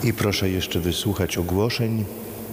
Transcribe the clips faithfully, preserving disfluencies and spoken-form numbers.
I proszę jeszcze wysłuchać ogłoszeń.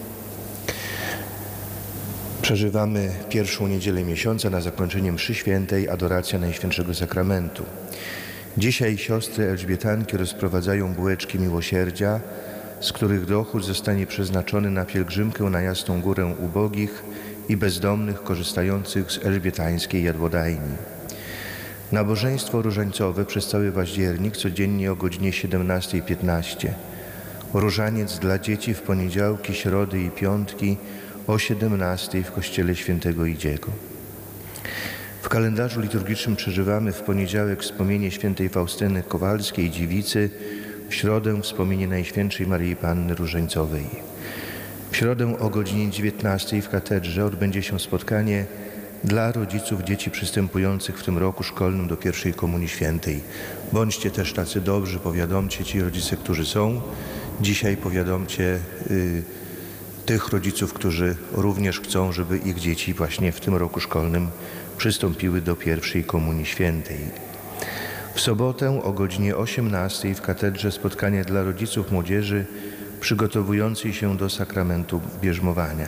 Przeżywamy pierwszą niedzielę miesiąca, na zakończenie mszy świętej adoracja Najświętszego Sakramentu. Dzisiaj siostry elżbietanki rozprowadzają bułeczki miłosierdzia, z których dochód zostanie przeznaczony na pielgrzymkę na Jasną Górę ubogich i bezdomnych korzystających z elżbietańskiej jadłodajni. Nabożeństwo różańcowe przez cały październik codziennie o godzinie siedemnastej piętnaście. Różaniec dla dzieci w poniedziałki, środy i piątki o siedemnastej w kościele świętego Idziego. W kalendarzu liturgicznym przeżywamy w poniedziałek wspomnienie świętej Faustyny Kowalskiej, dziewicy, w środę wspomnienie Najświętszej Maryi Panny Różańcowej. W środę o godzinie dziewiętnastej w katedrze odbędzie się spotkanie dla rodziców dzieci przystępujących w tym roku szkolnym do pierwszej Komunii Świętej. Bądźcie też tacy dobrzy, powiadomcie ci rodzice, którzy są. Dzisiaj powiadomcie y, tych rodziców, którzy również chcą, żeby ich dzieci właśnie w tym roku szkolnym przystąpiły do pierwszej Komunii Świętej. W sobotę o godzinie osiemnastej w katedrze spotkanie dla rodziców młodzieży przygotowującej się do sakramentu bierzmowania.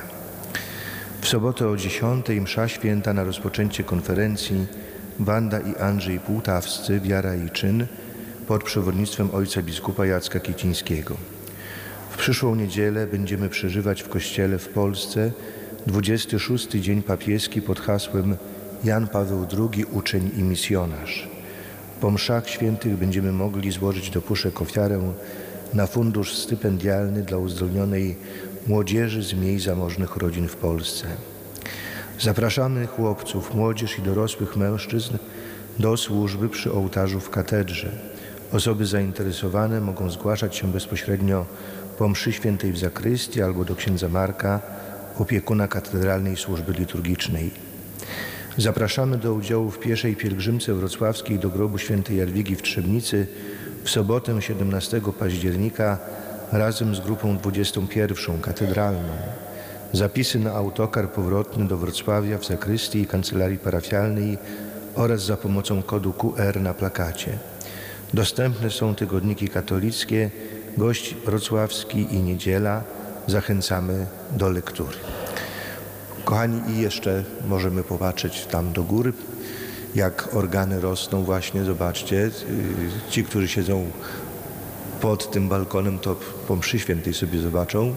W sobotę o dziesiątej msza święta na rozpoczęcie konferencji Wanda i Andrzej Półtawscy, Wiara i Czyn pod przewodnictwem ojca biskupa Jacka Kicińskiego. W przyszłą niedzielę będziemy przeżywać w Kościele w Polsce dwudziesty szósty dzień papieski pod hasłem Jan Paweł drugi, uczeń i misjonarz. Po mszach świętych będziemy mogli złożyć do puszek ofiarę na fundusz stypendialny dla uzdolnionej młodzieży z mniej zamożnych rodzin w Polsce. Zapraszamy chłopców, młodzież i dorosłych mężczyzn do służby przy ołtarzu w katedrze. Osoby zainteresowane mogą zgłaszać się bezpośrednio po mszy świętej w zakrystii albo do księdza Marka, opiekuna katedralnej służby liturgicznej. Zapraszamy do udziału w pieszej pielgrzymce wrocławskiej do grobu świętej Jadwigi w Trzebnicy w sobotę siedemnastego października razem z grupą dwudziestą pierwszą katedralną. Zapisy na autokar powrotny do Wrocławia w zakrystii i kancelarii parafialnej oraz za pomocą kodu Q R na plakacie. Dostępne są tygodniki katolickie, Gość Wrocławski i Niedziela. Zachęcamy do lektury. Kochani, i jeszcze możemy popatrzeć tam do góry, jak organy rosną właśnie, zobaczcie. Ci, którzy siedzą pod tym balkonem, to po mszy świętej sobie zobaczą.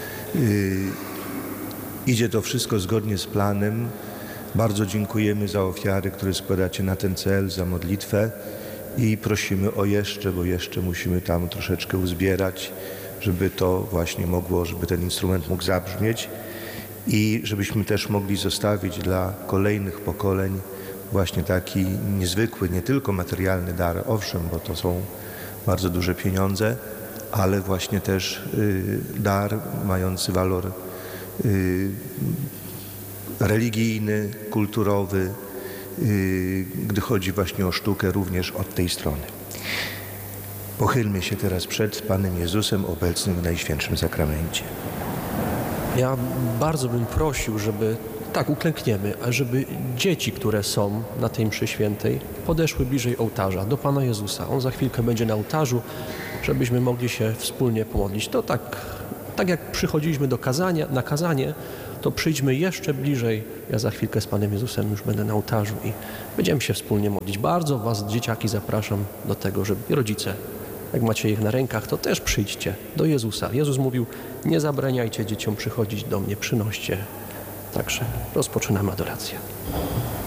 Idzie to wszystko zgodnie z planem. Bardzo dziękujemy za ofiary, które składacie na ten cel, za modlitwę i prosimy o jeszcze, bo jeszcze musimy tam troszeczkę uzbierać, żeby to właśnie mogło, żeby ten instrument mógł zabrzmieć i żebyśmy też mogli zostawić dla kolejnych pokoleń właśnie taki niezwykły, nie tylko materialny dar, owszem, bo to są bardzo duże pieniądze, ale właśnie też y, dar mający walor y, religijny, kulturowy, y, gdy chodzi właśnie o sztukę, również od tej strony. Pochylmy się teraz przed Panem Jezusem obecnym w Najświętszym Sakramencie. Ja bardzo bym prosił, żeby, tak uklękniemy, a żeby dzieci, które są na tej mszy świętej, podeszły bliżej ołtarza, do Pana Jezusa. On za chwilkę będzie na ołtarzu, żebyśmy mogli się wspólnie pomodlić. To tak, tak jak przychodziliśmy do kazania, na kazanie, to przyjdźmy jeszcze bliżej. Ja za chwilkę z Panem Jezusem już będę na ołtarzu i będziemy się wspólnie modlić. Bardzo Was, dzieciaki, zapraszam do tego, żeby i rodzice, jak macie ich na rękach, to też przyjdźcie do Jezusa. Jezus mówił, nie zabraniajcie dzieciom przychodzić do mnie, przynoście. Także rozpoczynamy adorację.